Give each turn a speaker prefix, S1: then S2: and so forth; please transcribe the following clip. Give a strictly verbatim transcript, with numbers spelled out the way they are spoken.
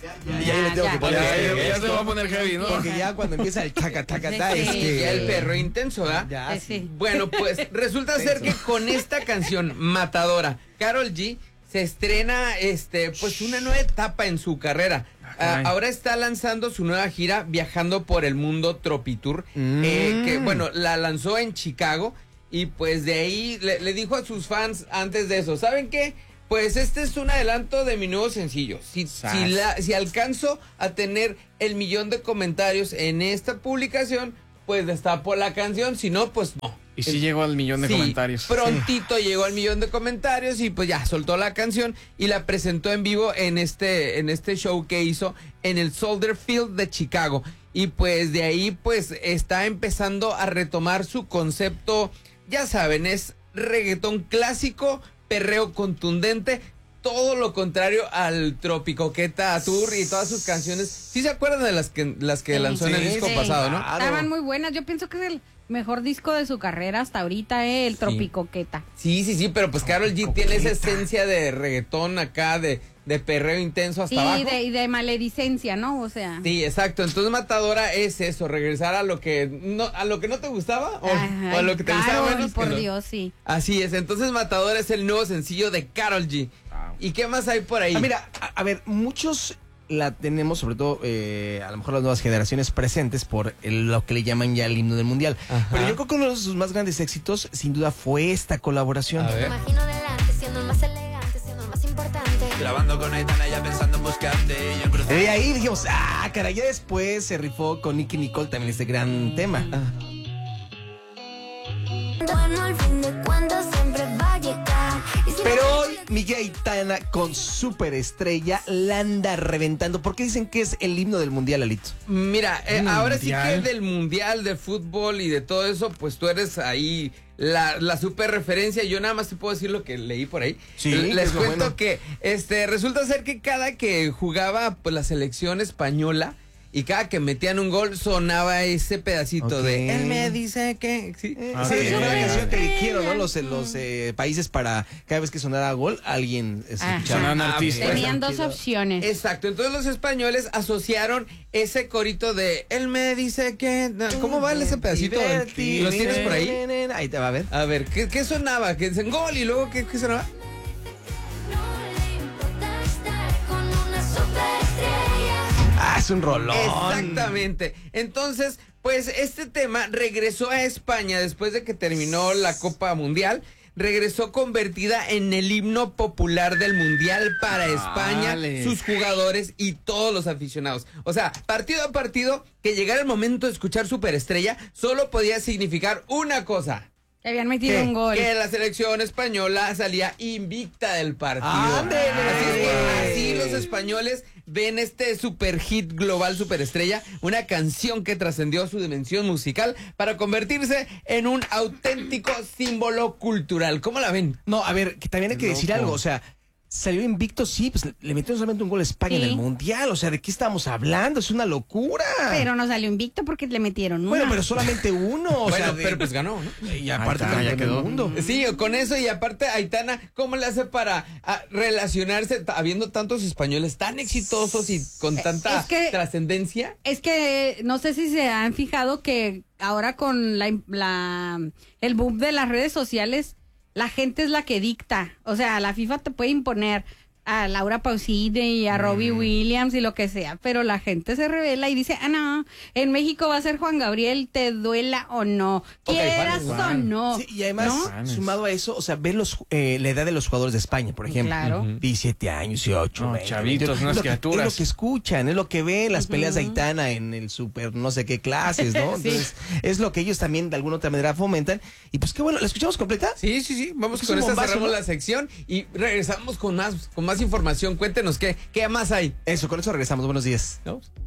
S1: Ya, ya, le tengo
S2: ya,
S1: que poner.
S3: Ya,
S1: serio,
S3: ya, ya
S1: esto,
S3: se va a poner heavy, ¿no?
S1: Porque ya cuando empieza el taca, taca, taca,
S2: Sí,
S1: es
S2: sí.
S1: que.
S4: Ya el perro intenso, ¿verdad?
S1: Ya,
S2: Pues
S1: sí.
S2: sí.
S4: Bueno, pues resulta ser que con esta canción matadora, Karol G se estrena este pues una nueva etapa en su carrera. Ah, ahora está lanzando su nueva gira viajando por el mundo Tropitour,
S1: Mm.
S4: eh, que bueno, la lanzó en Chicago y pues de ahí le, le dijo a sus fans antes de eso, ¿saben qué? Pues este es un adelanto de mi nuevo sencillo. Si, si, la, si alcanzo a tener el millón de comentarios en esta publicación, pues destapo la canción, si no, pues no.
S3: Y sí llegó al millón de
S4: Sí,
S3: comentarios.
S4: prontito llegó al millón de comentarios y pues ya soltó la canción y la presentó en vivo en este, en este show que hizo en el Soldier Field de Chicago. Y pues de ahí pues está empezando a retomar su concepto, ya saben, es reggaetón clásico, perreo contundente, todo lo contrario al Tropicoqueta Tour y todas sus canciones. ¿Sí se acuerdan de las que, las que
S2: Sí,
S4: lanzó en el
S1: sí,
S4: disco
S2: sí.
S4: pasado, no?
S1: Claro.
S2: Estaban muy buenas. Yo pienso que es el mejor disco de su carrera hasta ahorita, eh, el Tropicoqueta.
S4: Sí, sí, sí, pero pues Karol G tiene esa esencia de reggaetón acá, de, de perreo intenso hasta
S2: Sí,
S4: abajo.
S2: y de, y de maledicencia, ¿no? O sea.
S4: Sí, exacto. Entonces Matadora es eso, regresar a lo que no, a lo que no te gustaba o,
S2: Ay,
S4: o a lo que te
S2: Karol,
S4: gustaba menos.
S2: por
S4: que no.
S2: Dios, sí.
S4: Así es. Entonces Matadora es el nuevo sencillo de Karol G.
S3: Wow.
S4: ¿Y qué más hay por ahí?
S1: Ah, mira, a, a ver, muchos la tenemos, sobre todo, eh, a lo mejor las nuevas generaciones presentes por el- lo que le llaman ya el himno del mundial.
S4: Ajá.
S1: Pero yo creo que uno de sus más grandes éxitos, sin duda, fue esta colaboración.
S4: A ver.
S5: Me imagino delante, siendo el más elegante, siendo el más importante.
S6: Grabando con Aitana ya pensando en buscarte. Yo crucé.
S1: De ahí dijimos, ah, caray, ya después se rifó con Nicki Nicole también este gran tema.
S4: Ah.
S5: Bueno, al fin de cuentas siempre va a llegar. Y si
S1: Pero
S5: no-
S1: hoy Miguel Aitana con Superestrella la anda reventando. ¿Por qué dicen que es el himno del mundial, Alito?
S4: Mira, eh,
S3: Mundial.
S4: ahora sí que del mundial de fútbol y de todo eso, pues tú eres ahí la, la super referencia. Yo nada más te puedo decir lo que leí por ahí.
S1: Sí,
S4: Les
S1: es lo
S4: cuento
S1: bueno.
S4: que este resulta ser que cada que jugaba pues la selección española y cada que metían un gol sonaba ese pedacito
S1: Ok.
S4: de él me dice que sí.
S1: Eh,
S3: Ah,
S1: sí,
S3: sí.
S1: es una canción que
S2: Estrella.
S1: eligieron, ¿no? Los, los eh, países para cada vez que sonara gol, alguien se
S2: Ajá.
S1: escuchaba.
S3: Sonaban
S4: Ah,
S3: artistas.
S2: Tenían dos
S1: tranquilo.
S2: opciones.
S4: Exacto, entonces los españoles asociaron ese corito de él me dice que ¿cómo va ese pedacito?
S1: Divertido.
S4: ¿Los tienes por ahí?
S1: Ahí te va a ver.
S4: A ver, ¿qué, qué sonaba? ¿Qué dicen gol y luego qué, qué sonaba?
S5: No le importa estar con una superestrella.
S1: Ah, es un rolón.
S4: Exactamente. Entonces, pues este tema regresó a España después de que terminó la Copa Mundial. Regresó convertida en el himno popular del Mundial para España,
S3: Vale.
S4: sus jugadores y todos los aficionados. O sea, partido a partido, que llegara el momento de escuchar Superestrella, solo podía significar una cosa.
S2: Que habían metido un gol.
S4: Que la selección española salía invicta del partido.
S1: ¡Ándele!
S4: Así es que así los españoles ven este super hit global Superestrella, una canción que trascendió su dimensión musical para convertirse en un auténtico símbolo cultural. ¿Cómo la ven?
S1: No, a ver, que también hay que decir
S3: Loco.
S1: algo, o sea, salió invicto, sí, pues le metió solamente un gol a España en
S2: Sí.
S1: el Mundial, o sea, ¿de qué estamos hablando? Es una locura.
S2: Pero no salió invicto porque le metieron una.
S1: Bueno, pero solamente uno, o
S4: bueno,
S1: sea, de-
S4: pero pues ganó, ¿no?
S1: y aparte
S3: Ahí está,
S1: campeón
S3: ya
S1: del
S3: quedó.
S1: mundo.
S4: Sí, con eso y aparte Aitana, ¿cómo le hace para ah, relacionarse t- habiendo tantos españoles tan exitosos y con tanta
S2: es que-
S4: trascendencia?
S2: Es que no sé si se han fijado que ahora con la, la el boom de las redes sociales, la gente es la que dicta. O sea, la FIFA te puede imponer a Laura Pausini y a Robbie Williams y lo que sea, pero la gente se revela y dice, ah, no, en México va a ser Juan Gabriel, te duela o no,
S4: Ok,
S2: quieras
S4: Juan,
S2: o
S3: Juan.
S2: no.
S1: Sí, y además,
S2: ¿no?
S3: Fanes.
S1: sumado a eso, o sea, ver los, eh, la edad de los jugadores de España, por ejemplo.
S2: Claro.
S4: Ujú.
S1: diecisiete años, dieciocho,
S3: No,
S1: veinte,
S3: chavitos,
S1: veinte.
S3: unas
S1: Es lo que-
S3: criaturas.
S1: Es lo que escuchan, es lo que ven, las peleas de Aitana en el super no sé qué clases, ¿no?
S2: Sí.
S1: Entonces, es lo que ellos también de alguna otra manera fomentan. Y pues qué bueno, ¿la escuchamos completa?
S4: Sí, sí, sí. Vamos
S1: Es
S4: con
S1: un
S4: esta,
S1: bombazo,
S4: cerramos
S1: ¿no?
S4: la sección y regresamos con más, con más información. Cuéntenos qué, qué más hay.
S1: Eso, con eso regresamos. Buenos días.
S4: ¿No?